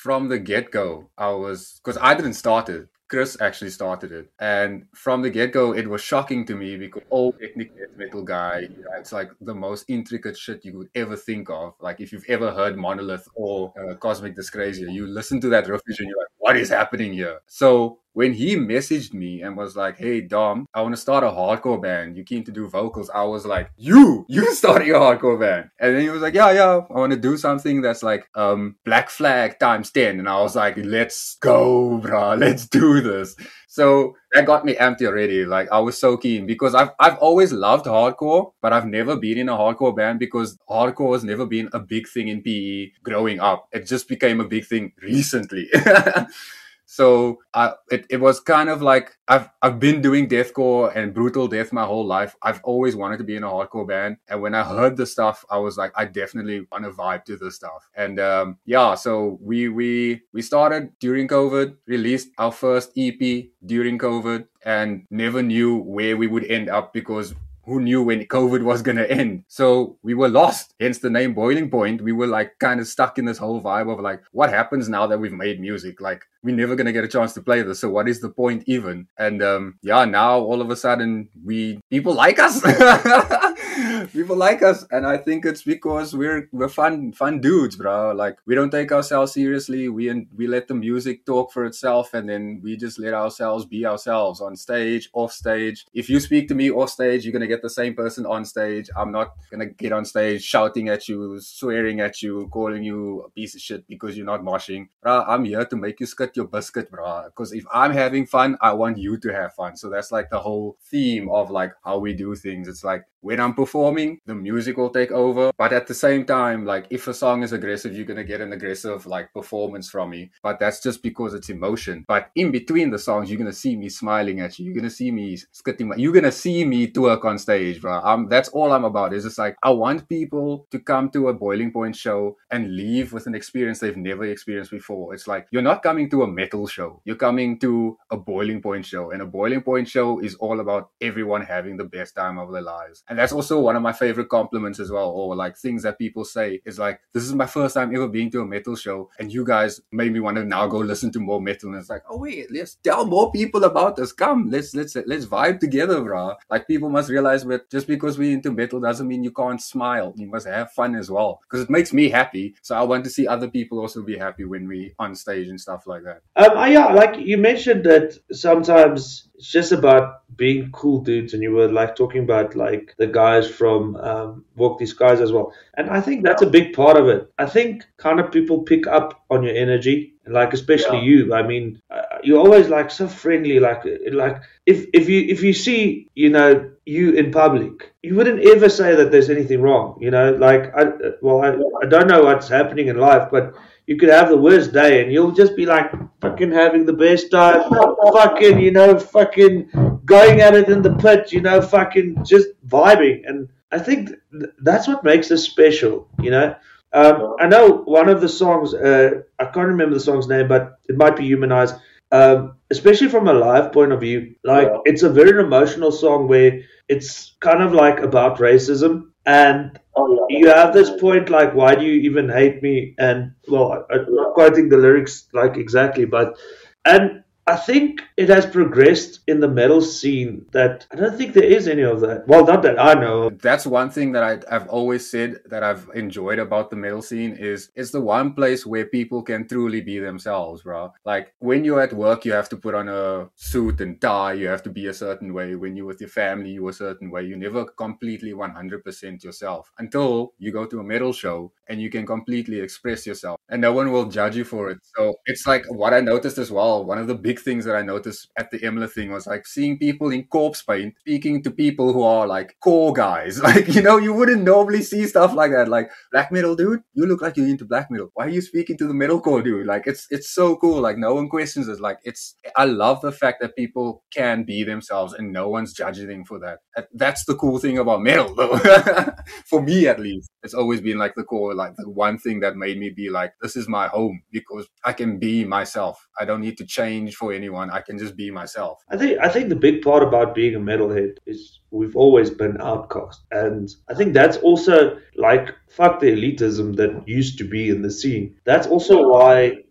from the get-go, because I didn't start it. Chris actually started it. And from the get-go, it was shocking to me because old ethnic death metal guy, it's like the most intricate shit you would ever think of. Like if you've ever heard Monolith or Cosmic Dyscrasia, you listen to that riff and you're like, what is happening here? So when he messaged me and was like, hey, Dom, I want to start a hardcore band. You keen to do vocals? I was like, you starting a hardcore band. And then he was like, yeah, I want to do something that's like Black Flag times 10. And I was like, let's go, bro. Let's do this. So that got me amped already. Like I was so keen because I've always loved hardcore, but I've never been in a hardcore band because hardcore has never been a big thing in PE growing up. It just became a big thing recently. So it was kind of like I've been doing deathcore and brutal death my whole life. I've always wanted to be in a hardcore band, and when I heard the stuff, I was like, I definitely want to vibe to this stuff. And so we started during COVID, released our first EP during COVID, and never knew where we would end up because who knew when COVID was going to end? So we were lost, hence the name Boiling Point. We were like kind of stuck in this whole vibe of like, what happens now that we've made music? Like, we're never going to get a chance to play this. So what is the point even? And now all of a sudden people like us. People like us. And I think it's because we're fun dudes, bro. Like we don't take ourselves seriously. We let the music talk for itself. And then we just let ourselves be ourselves on stage, off stage. If you speak to me off stage, you're going to get the same person on stage. I'm not going to get on stage shouting at you, swearing at you, calling you a piece of shit because you're not moshing. Bro, I'm here to make you skit your biscuit, bro. Because if I'm having fun, I want you to have fun. So that's like the whole theme of like how we do things. It's like when I'm performing, the music will take over. But at the same time, like if a song is aggressive, you're going to get an aggressive like performance from me. But that's just because it's emotion. But in between the songs, you're going to see me smiling at you. You're going to see me skitting. You're going to see me twerk on stage, bro. That's all I'm about. It's just like I want people to come to a Boiling Point show and leave with an experience they've never experienced before. It's like you're not coming to a metal show. You're coming to a Boiling Point show. And a Boiling Point show is all about everyone having the best time of their lives. And that's also one of my favorite compliments as well, or like things that people say is like, this is my first time ever being to a metal show, and you guys made me want to now go listen to more metal. And it's like, oh wait, let's tell more people about this. Come, let's vibe together, bro. Like people must realize that just because we're into metal doesn't mean you can't smile. You must have fun as well, because it makes me happy. So I want to see other people also be happy when we on stage and stuff like that. Like you mentioned that sometimes it's just about being cool dudes, and you were like talking about like the guys from Walk These Skies as well, and I think that's a big part of it. I think kind of people pick up on your energy, like especially you. I mean, you're always like so friendly. Like if you see you in public, you wouldn't ever say that there's anything wrong. Like I don't know what's happening in life, but you could have the worst day and you'll just be like fucking having the best time, fucking going at it in the pit, fucking just vibing. And I think that's what makes us special, I know one of the songs, I can't remember the song's name, but it might be Humanize. Especially from a live point of view, it's a very emotional song where it's kind of like about racism. And you have this point like, why do you even hate me? And well, I'm not quoting the lyrics like exactly, and I think it has progressed in the metal scene that I don't think there is any of that. Well, not that I know of. That's one thing that I've always said that I've enjoyed about the metal scene is it's the one place where people can truly be themselves, bro. Like when you're at work, you have to put on a suit and tie. You have to be a certain way. When you're with your family, you're a certain way. You never completely 100% yourself until you go to a metal show and you can completely express yourself and no one will judge you for it. So it's like what I noticed as well. One of the big things that I noticed at the Emler thing was like seeing people in corpse paint speaking to people who are like core guys. Like, you wouldn't normally see stuff like that. Like, black metal dude, you look like you're into black metal. Why are you speaking to the metalcore dude? Like, it's so cool. Like, no one questions it. Like, I love the fact that people can be themselves and no one's judging them for that. That's the cool thing about metal, though. For me, at least, it's always been like the core, like the one thing that made me be like, this is my home because I can be myself. I don't need to change for anyone. I can just be myself. I think the big part about being a metalhead is we've always been outcast, and I think that's also like fuck the elitism that used to be in the scene. That's also why